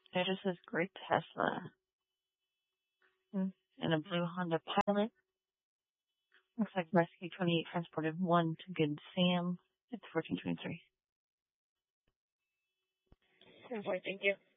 It just says great Tesla. And a blue Honda Pilot. Looks like Rescue 28 transported 1 to Good Sam. It's 1423. 10-4, thank you.